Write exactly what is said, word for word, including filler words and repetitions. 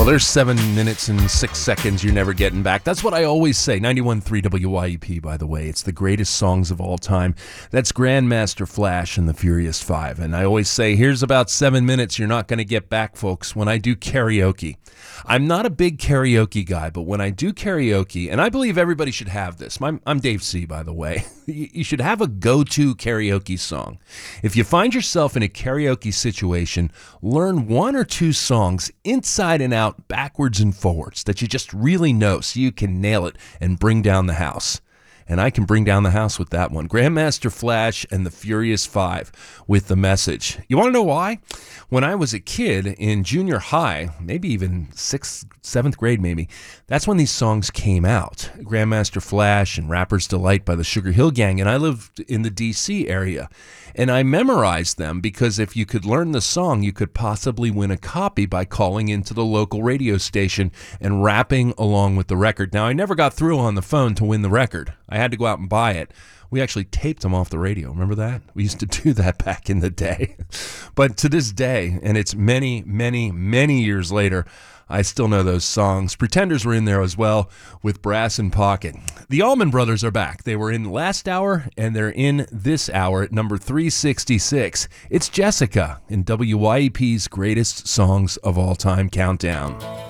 there's seven minutes and six seconds you're never getting back. That's what I always say. ninety-one point three W Y E P, by the way. It's the greatest songs of all time. That's Grandmaster Flash and the Furious Five. And I always say, here's about seven minutes you're not going to get back, folks, when I do karaoke. I'm not a big karaoke guy, but when I do karaoke, and I believe everybody should have this. I'm, I'm Dave C., by the way. You should have a go-to karaoke song. If you find yourself in a karaoke situation, learn one or two songs inside and out, backwards and forwards, that you just really know so you can nail it and bring down the house. And I can bring down the house with that one. Grandmaster Flash and the Furious Five with The Message. You want to know why? When I was a kid in junior high, maybe even sixth, seventh grade maybe, that's when these songs came out. Grandmaster Flash and Rapper's Delight by the Sugar Hill Gang. And I lived in the D C area. And I memorized them because if you could learn the song, you could possibly win a copy by calling into the local radio station and rapping along with the record. Now, I never got through on the phone to win the record. I had to go out and buy it. We actually taped them off the radio. Remember that? We used to do that back in the day. But to this day, and it's many, many, many years later, I still know those songs. Pretenders were in there as well with Brass in Pocket. The Allman Brothers are back. They were in last hour, and they're in this hour at number three sixty-six. It's Jessica in W Y E P's Greatest Songs of All Time Countdown.